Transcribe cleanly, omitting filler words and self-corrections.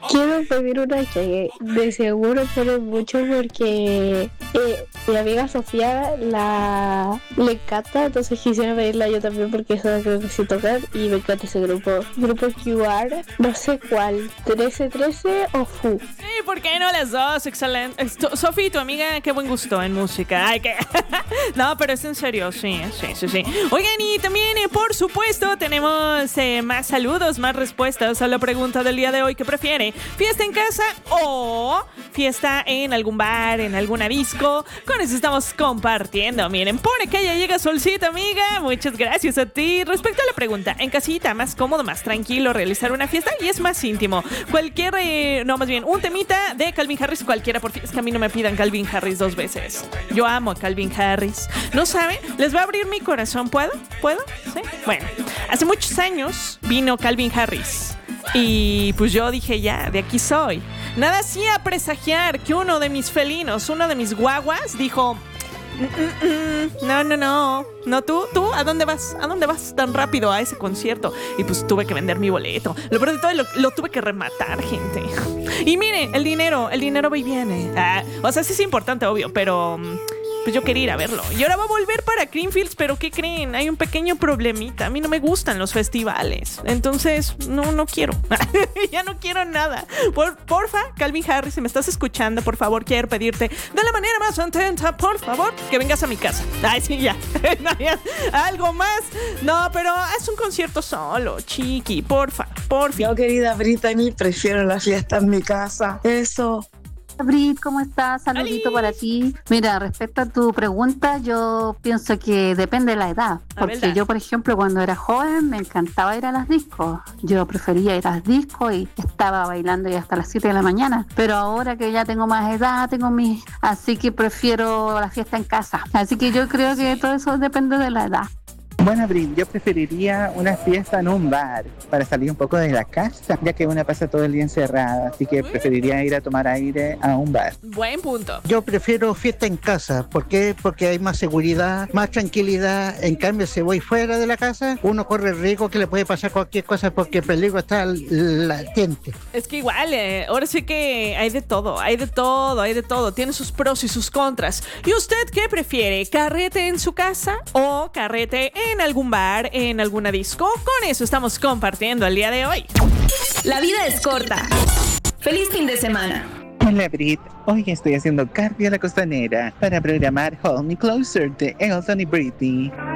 Quiero pedir una que de seguro ponen mucho porque mi amiga Sofía le encanta, entonces quisiera pedirla yo también porque eso la creo que sí tocar y me encanta ese grupo. Grupo QR, no sé cuál, 1313 o FU. Sí, ¿por qué no las dos? Excelente. Sofi, tu amiga, qué buen gusto en música. Ay, que... No, pero es en serio, sí. Oigan, y también, por supuesto, tenemos más saludos, más respuestas a la pregunta del día de hoy. ¿Qué prefiere? ¿Fiesta en casa o fiesta en algún bar, en alguna disco? Con eso estamos compartiendo. Miren, pone que ya llega Solcita, amiga. Muchas gracias a ti. Respecto a la pregunta, en casita, más cómodo, más tranquilo realizar una fiesta y es más íntimo. Un temita de Calvin Harris, cualquiera, porque es que a mí no me pidan Calvin Harris 2 veces. Yo amo a Calvin Harris. ¿No saben? Les va a abrir mi corazón. ¿Puedo? ¿Sí? Bueno, hace muchos años vino Calvin Harris. Y pues yo dije, ya, de aquí soy. Nada hacía presagiar que uno de mis felinos, uno de mis guaguas, dijo... No, tú, ¿a dónde vas? ¿A dónde vas tan rápido a ese concierto? Y pues tuve que vender mi boleto. Lo peor de todo, lo tuve que rematar, gente. Y mire, el dinero va y viene. O sea, sí es importante, obvio, pero... pues yo quería ir a verlo. Y ahora va a volver para Greenfields, pero ¿qué creen? Hay un pequeño problemita. A mí no me gustan los festivales. Entonces, no quiero. Ya no quiero nada. Porfa, Calvin Harris, si me estás escuchando, por favor, quiero pedirte de la manera más atenta, por favor, que vengas a mi casa. Ay, sí, ya. No, ¿algo más? No, pero haz un concierto solo, chiqui, porfa. Yo, querida Brittany, prefiero la fiesta en mi casa. Eso. Brit, ¿cómo estás? Saludito para ti. Mira, respecto a tu pregunta, yo pienso que depende de la edad. Porque yo, por ejemplo, cuando era joven me encantaba ir a las discos. Yo prefería ir a las discos y estaba bailando ya hasta las 7 de la mañana. Pero ahora que ya tengo más edad, así que prefiero la fiesta en casa. Así que yo creo que todo eso depende de la edad. Bueno, Brin, yo preferiría una fiesta en un bar para salir un poco de la casa, ya que una pasa todo el día encerrada, así que preferiría ir a tomar aire a un bar. Buen punto. Yo prefiero fiesta en casa. ¿Por qué? Porque hay más seguridad, más tranquilidad. En cambio, si voy fuera de la casa, uno corre el riesgo que le puede pasar cualquier cosa porque el peligro está latente. Es que igual, ahora sí que hay de todo. Tiene sus pros y sus contras. ¿Y usted qué prefiere? ¿Carrete en su casa o carrete en algún bar, en alguna disco? Con eso estamos compartiendo el día de hoy. La vida es corta. ¡Feliz fin de semana! Hola, Brit. Hoy estoy haciendo cardio a la costanera para programar Hold Me Closer de Elton y Britney.